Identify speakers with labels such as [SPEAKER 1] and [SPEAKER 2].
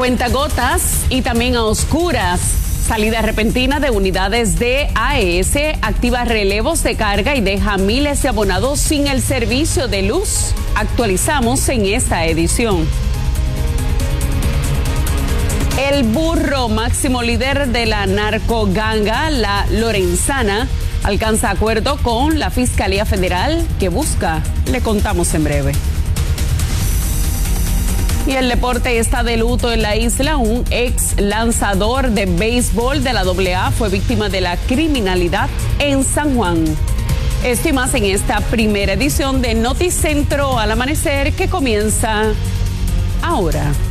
[SPEAKER 1] cuentagotas y también a oscuras. Salida repentina de unidades de AES activa relevos de carga y deja miles de abonados sin el servicio de luz. Actualizamos en esta edición. El burro, máximo líder de la narcoganga, la Lorenzana, alcanza acuerdo con la Fiscalía Federal que busca. Le contamos en breve. Y el deporte está de luto en la isla. Un ex lanzador de béisbol de la AA fue víctima de la criminalidad en San Juan. Esto y más en esta primera edición de Noticentro al Amanecer, que comienza ahora.